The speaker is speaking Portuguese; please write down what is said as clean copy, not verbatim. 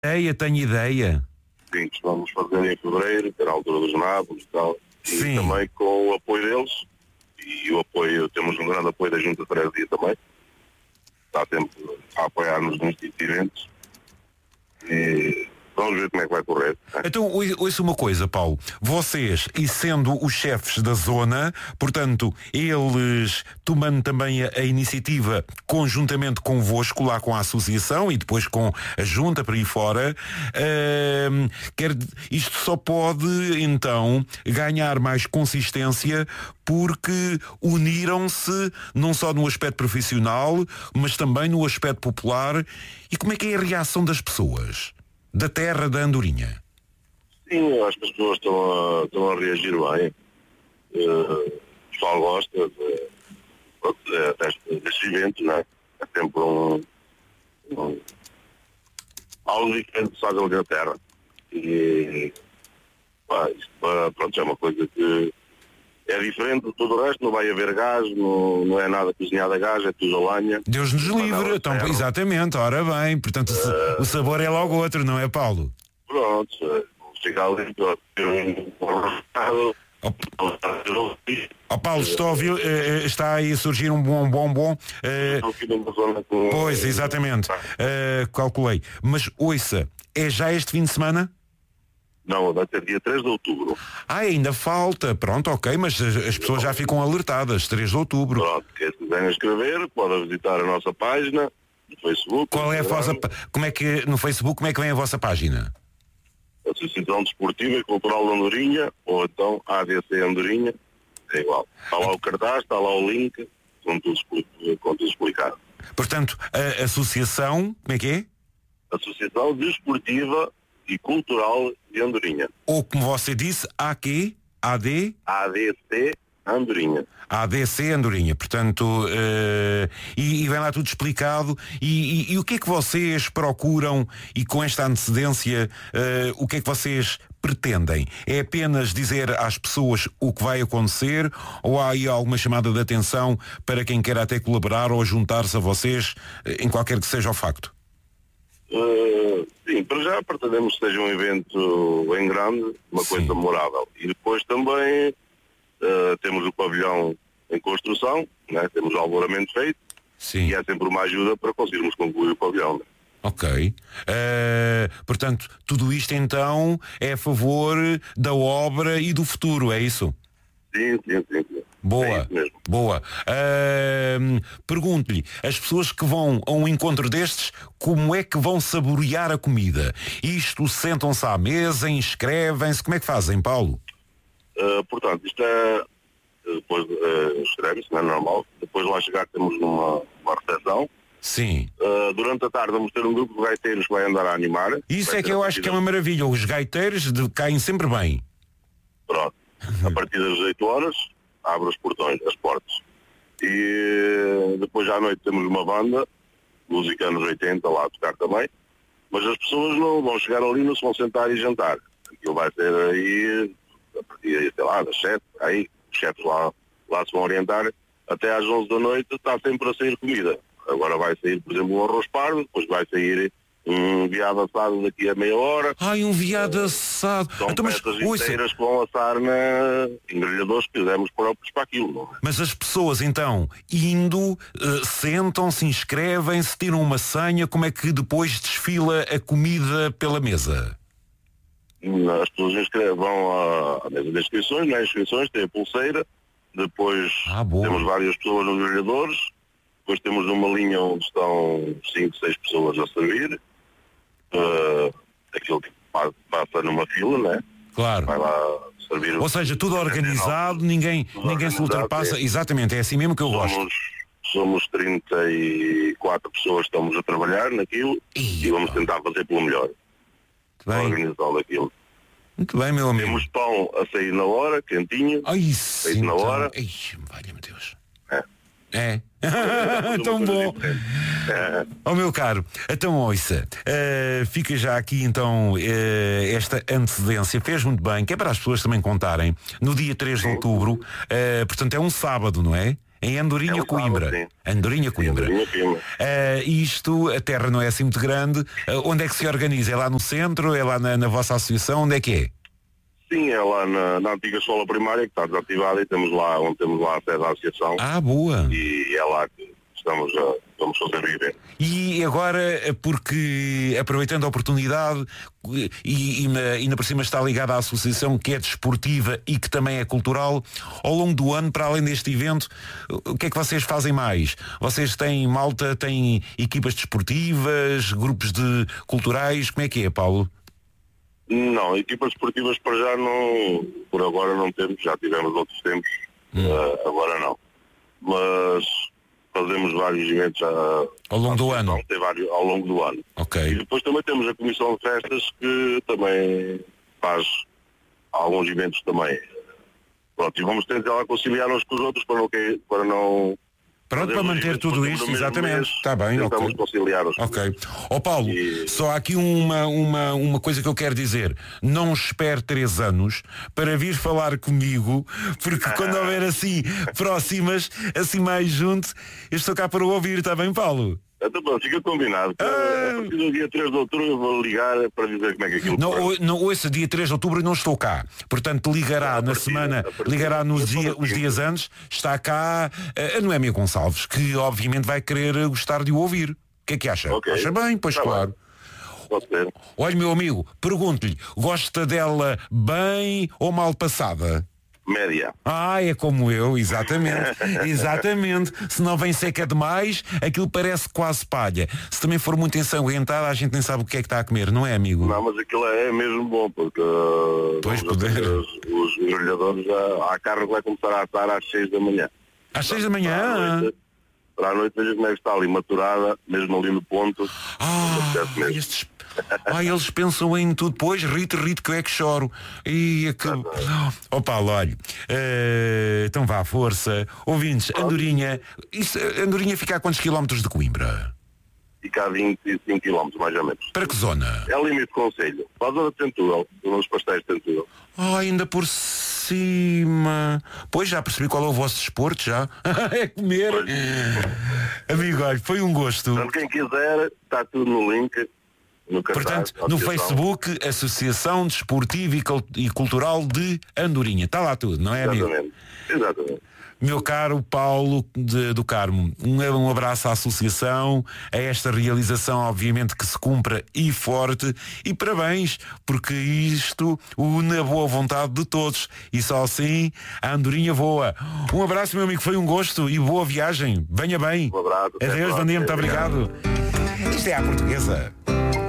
Tenho ideia. Sim, que vamos fazer em fevereiro, que era a altura dos nados e tal. Sim. E também com o apoio deles. E o apoio, temos um grande apoio da Junta de Freguesia também. Está sempre a apoiar-nos nestes eventos. E vamos ver como é que vai correr. Então, ouça uma coisa, Paulo. Vocês, e sendo os chefes da zona, portanto, eles tomando também a iniciativa conjuntamente convosco, lá com a associação e depois com a junta para aí fora, isto só pode, então, ganhar mais consistência porque uniram-se não só no aspecto profissional, mas também no aspecto popular. E como é que é a reação das pessoas da terra da Andorinha? Sim, eu acho que as pessoas estão a reagir bem. O pessoal gosta destes eventos, não é? É sempre algo diferente, sabe, ali na terra. E isto, pronto, é uma coisa que é diferente de tudo o resto, não vai haver gás, não é nada cozinhado a gás, é tudo a lenha. Deus nos livre, então, exatamente, ora bem, portanto o sabor é logo outro, não é, Paulo? Pronto, chegar ali, Paulo, estou a ouvir, está aí a surgir um bom. Pois, exatamente, calculei. Mas ouça, é já este fim de semana? Não, vai ser dia 3 de outubro. Ainda falta. Pronto, ok, mas as pessoas já ficam alertadas. 3 de outubro. Pronto, quem se quiser inscrever, pode visitar a nossa página no Facebook. Qual é a vossa... Como é que, no Facebook, como é que vem a vossa página? Associação Desportiva e Cultural de Andorinha, ou então ADC Andorinha, é igual. Está lá o cartaz, está lá o link, com tudo explicado. Portanto, a associação, como é que é? Associação Desportiva e Cultural de Andorinha. Ou como você disse, ADC Andorinha. ADC Andorinha, portanto, e vem lá tudo explicado. E o que é que vocês procuram, e com esta antecedência, o que é que vocês pretendem? É apenas dizer às pessoas o que vai acontecer, ou há aí alguma chamada de atenção para quem quer até colaborar ou juntar-se a vocês, em qualquer que seja o facto? Sim, para já pretendemos que seja um evento em grande, uma coisa memorável. E depois também temos o pavilhão em construção, né? Temos o alvoramento feito. Sim. E é sempre uma ajuda para conseguirmos concluir o pavilhão. Né? Ok. Portanto, tudo isto então é a favor da obra e do futuro, é isso? Sim. Boa, boa. Pergunto-lhe, as pessoas que vão a um encontro destes, como é que vão saborear a comida? Isto, sentam-se à mesa, inscrevem-se, como é que fazem, Paulo? Portanto, isto é, depois inscreve-se, não é normal, depois lá chegar temos uma recepção. Sim. Durante a tarde vamos ter um grupo de gaiteiros que vai andar a animar. Isso é que eu acho que é uma maravilha, os gaiteiros caem sempre bem. Pronto, a partir das 18 horas abre os portões, as portas. E depois à noite temos uma banda, música anos 80 lá a tocar também, mas as pessoas não vão chegar ali, não se vão sentar e jantar. Aquilo vai ser aí, a partir, sei lá, das 7, aí os chefes lá se vão orientar, até às 11 da noite está sempre a sair comida. Agora vai sair, por exemplo, um arroz pardo, depois vai sair um veado assado daqui a meia hora. Ai, um veado assado. São então, peças inteiras que vão assar em grelhadores que fizemos próprios para aquilo. Não é? Mas as pessoas, então, indo, sentam-se, inscrevem-se, tiram uma senha, como é que depois desfila a comida pela mesa? As pessoas vão à mesa de inscrições, nas inscrições tem a pulseira, depois temos várias pessoas nos grelhadores, depois temos uma linha onde estão 5, 6 pessoas a servir, aquilo que passa numa fila, não é? Claro. Vai lá servir. Ou seja, tudo organizado, ninguém se ultrapassa. Exatamente, é assim mesmo que eu gosto. Somos 34 pessoas que estamos a trabalhar naquilo e vamos tentar fazer pelo melhor. Organizar aquilo. Muito bem, meu amigo. Temos pão a sair na hora, quentinho. Ai, sim, na hora. Valha-me Deus. É. Tão bom. Oh, meu caro, então ouça, fica já aqui então esta antecedência, fez muito bem, que é para as pessoas também contarem, no dia 3 de outubro, portanto é um sábado, não é? Em Andorinha, É um Coimbra. sábado, sim. Andorinha, Coimbra. Andorinha, Coimbra. Isto, a terra não é assim muito grande. Onde é que se organiza? É lá no centro? É lá na vossa associação? Onde é que é? Sim, é lá na antiga escola primária, que está desativada, e temos lá a sede da associação. Ah, boa. E é lá que vamos fazer o evento. E agora, porque aproveitando a oportunidade e ainda por cima está ligada à associação que é desportiva e que também é cultural, ao longo do ano, para além deste evento, o que é que vocês fazem mais? Vocês têm malta, têm equipas desportivas, grupos culturais, como é que é, Paulo? Não, equipas esportivas para já não, por agora não temos, já tivemos outros tempos, agora não. Mas fazemos vários eventos ao longo do ano. Ao longo do ano. Ok. E depois também temos a Comissão de Festas que também faz alguns eventos também. Pronto, e vamos tentar lá conciliar uns com os outros para não Pronto, para manter tudo isto, exatamente. Está bem, tentamos conciliar os ok. Ó Paulo, só há aqui uma coisa que eu quero dizer. Não espere 3 anos para vir falar comigo, porque quando houver assim próximas, assim mais junto, eu estou cá para o ouvir, está bem, Paulo? Então pronto, fica combinado. A partir do dia 3 de outubro eu vou ligar para dizer como é que aquilo não, ouça, dia 3 de outubro não estou cá. Portanto, ligará na semana, ligará nos os dias antes, está cá a Noémia Gonçalves, que obviamente vai querer gostar de o ouvir. O que é que acha? Okay. Acha bem? Pois tá claro. Pode ser. Olha, meu amigo, pergunto-lhe, gosta dela bem ou mal passada? Média. É como eu, exatamente. Exatamente. Se não vem seca demais, aquilo parece quase palha. Se também for muito ensanguentada, a gente nem sabe o que é que está a comer, não é, amigo? Não, mas aquilo é mesmo bom, porque pois poder. Os grelhadores, a carne vai começar a assar às 6 da manhã. Às 6 da manhã? Para a noite veja como é que está ali maturada, mesmo ali no ponto. Eles pensam em tudo. Pois, rito, que eu é que choro. Paulo, olha. Então vá, força. Ouvintes, Andorinha. Andorinha fica a quantos quilómetros de Coimbra? Fica a 25 km, mais ou menos. Para que zona? É o limite do concelho. Para a zona de Tentugal, nos pastéis de Tentugal. Ainda por cima. Pois, já percebi qual é o vosso desporto, já. É comer. Amigo, olha, foi um gosto. Portanto, quem quiser, está tudo no link. Portanto, no Facebook, Associação Desportiva e Cultural de Andorinha. Está lá tudo, não é, amigo? Exatamente. Meu caro Paulo do Carmo, um abraço à associação, a esta realização, obviamente, que se cumpra e forte, e parabéns, porque isto une a boa vontade de todos, e só assim a Andorinha voa. Um abraço, meu amigo, foi um gosto e boa viagem. Venha bem. Um abraço. Adeus, bom dia, muito obrigado. Isto é a portuguesa.